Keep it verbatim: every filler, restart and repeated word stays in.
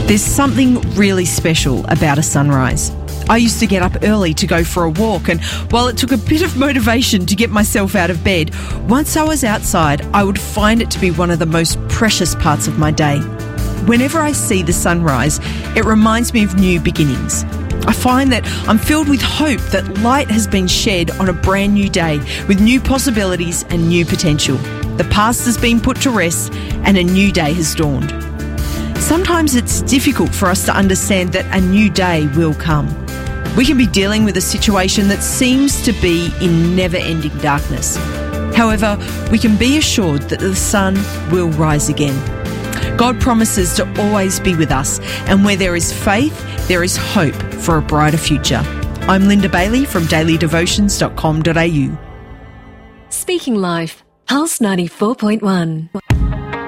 There's something really special about a sunrise. I used to get up early to go for a walk, and while it took a bit of motivation to get myself out of bed, once I was outside, I would find it to be one of the most precious parts of my day. Whenever I see the sunrise, it reminds me of new beginnings. I find that I'm filled with hope that light has been shed on a brand new day with new possibilities and new potential. The past has been put to rest and a new day has dawned. Sometimes it's difficult for us to understand that a new day will come. We can be dealing with a situation that seems to be in never-ending darkness. However, we can be assured that the sun will rise again. God promises to always be with us, and where there is faith, there is hope for a brighter future. I'm Linda Bailey from daily devotions dot com dot a u. Speaking Life, Pulse ninety-four point one.